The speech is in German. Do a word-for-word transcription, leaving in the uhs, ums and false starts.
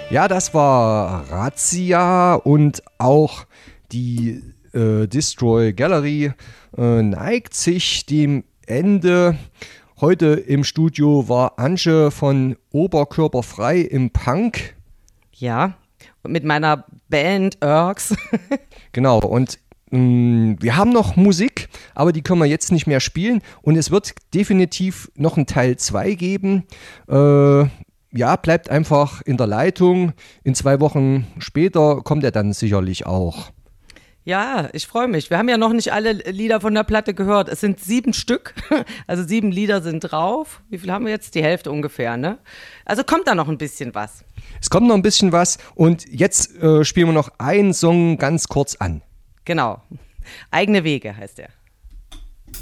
Ja, das war Razzia und auch die äh, Destroy Gallery äh, neigt sich dem Ende. Heute im Studio war Antje von Oberkörperfrei im Punk. Ja, und mit meiner Band Urks. Genau, und mh, wir haben noch Musik, aber die können wir jetzt nicht mehr spielen. Und es wird definitiv noch einen Teil zwei geben. Äh, ja, bleibt einfach in der Leitung. In zwei Wochen später kommt er dann sicherlich auch. Ja, ich freue mich. Wir haben ja noch nicht alle Lieder von der Platte gehört. Es sind sieben Stück, also sieben Lieder sind drauf. Wie viel haben wir jetzt? Die Hälfte ungefähr, ne? Also kommt da noch ein bisschen was. Es kommt noch ein bisschen was und jetzt äh, spielen wir noch einen Song ganz kurz an. Genau. Eigene Wege heißt der.